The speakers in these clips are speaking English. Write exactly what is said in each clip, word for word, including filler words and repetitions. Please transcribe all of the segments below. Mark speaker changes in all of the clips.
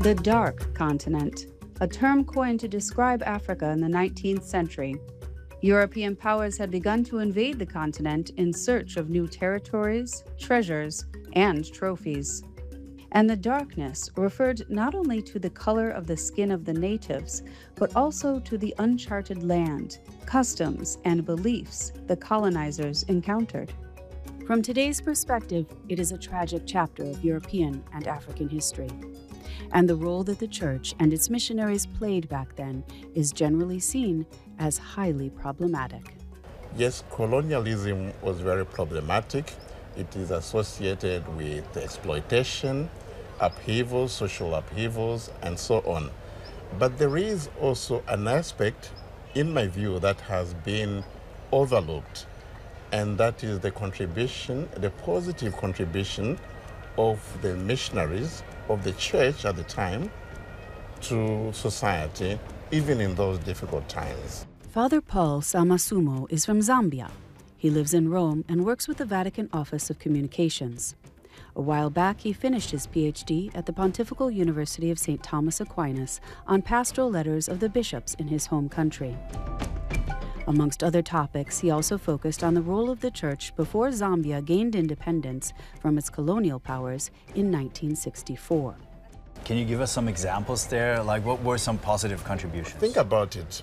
Speaker 1: The Dark Continent, a term coined to describe Africa in the nineteenth century. European powers had begun to invade the continent in search of new territories, treasures, and trophies. And the darkness referred not only to the color of the skin of the natives, but also to the uncharted land, customs, and beliefs the colonizers encountered. From today's perspective, it is a tragic chapter of European and African history. And the role that the church and its missionaries played back then is generally seen as highly problematic.
Speaker 2: Yes, colonialism was very problematic. It is associated with exploitation, upheavals, social upheavals, and so on. But there is also an aspect, in my view, that has been overlooked, and that is the contribution, the positive contribution of the missionaries of the church at the time to society, even in those difficult times.
Speaker 1: Father Paul Samasumo is from Zambia. He lives in Rome and works with the Vatican Office of Communications. A while back, he finished his P H D at the Pontifical University of Saint Thomas Aquinas on pastoral letters of the bishops in his home country. Amongst other topics, he also focused on the role of the church before Zambia gained independence from its colonial powers in nineteen sixty-four.
Speaker 3: Can you give us some examples there? Like, what were some positive contributions?
Speaker 2: Think about it.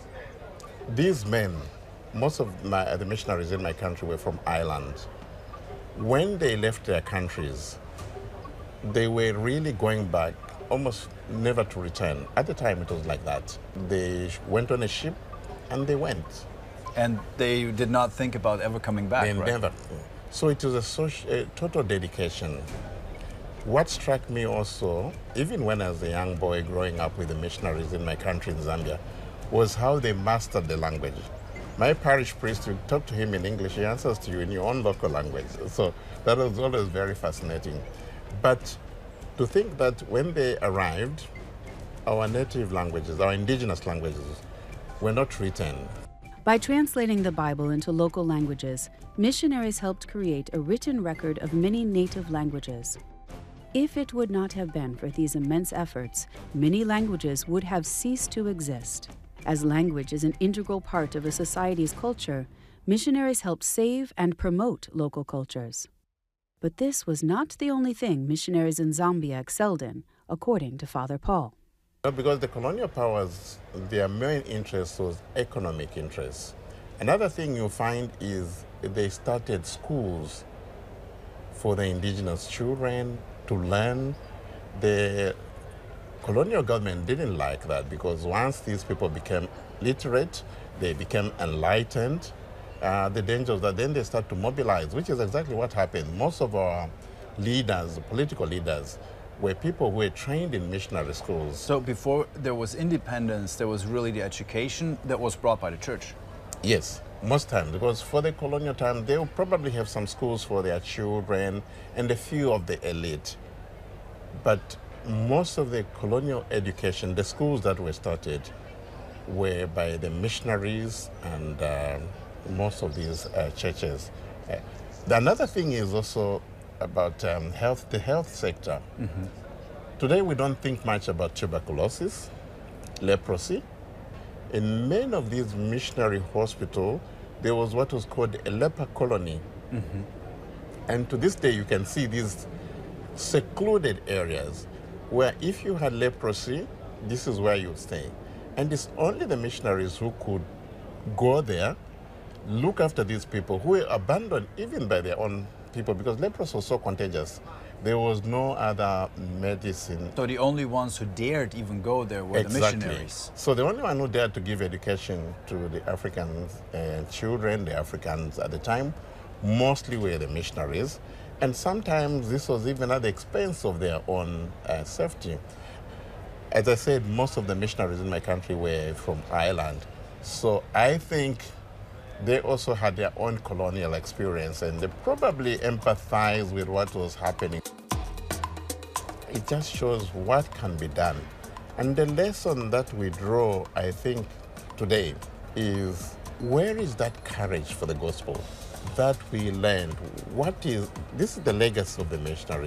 Speaker 2: These men, most of my, the missionaries in my country were from Ireland. When they left their countries, they were really going back, almost never to return. At the time, it was like that. They went on a ship, and they went.
Speaker 3: And they did not think about ever coming back,
Speaker 2: They
Speaker 3: right?
Speaker 2: never. So it was a, social, a total dedication. What struck me also, even when I was a young boy growing up with the missionaries in my country in Zambia, was how they mastered the language. My parish priest, you talk to him in English, he answers to you in your own local language. So that was always very fascinating. But to think that when they arrived, our native languages, our indigenous languages, were not written.
Speaker 1: By translating the Bible into local languages, missionaries helped create a written record of many native languages. If it would not have been for these immense efforts, many languages would have ceased to exist. As language is an integral part of a society's culture, missionaries helped save and promote local cultures. But this was not the only thing missionaries in Zambia excelled in, according to Father Paul.
Speaker 2: Because the colonial powers, their main interest was economic interest. Another thing you find is they started schools for the indigenous children to learn. The colonial government didn't like that because once these people became literate, they became enlightened, uh, the dangers that then they start to mobilize, which is exactly what happened. Most of our leaders, political leaders, were people who were trained in missionary schools.
Speaker 3: So before there was independence, there was really the education that was brought by the church?
Speaker 2: Yes, most times, because for the colonial time, they will probably have some schools for their children and a few of the elite. But most of the colonial education, the schools that were started, were by the missionaries and uh, most of these uh, churches. Uh, another thing is also about um, health, the health sector. Mm-hmm. Today we don't think much about tuberculosis, leprosy. In many of these missionary hospitals, there was what was called a leper colony. Mm-hmm. And to this day you can see these secluded areas where if you had leprosy, this is where you would stay. And it's only the missionaries who could go there, look after these people who were abandoned even by their own people because leprosy was so contagious. There was no other medicine.
Speaker 3: So the only ones who dared even go there were
Speaker 2: Exactly.
Speaker 3: the missionaries.
Speaker 2: So the only one who dared to give education to the African uh, children, the Africans at the time, mostly were the missionaries. And sometimes this was even at the expense of their own uh, safety. As I said, most of the missionaries in my country were from Ireland. So I think they also had their own colonial experience and they probably empathized with what was happening. It just shows what can be done. And the lesson that we draw, I think, today is where is that courage for the gospel that we learned? What is, this is the legacy of the missionaries.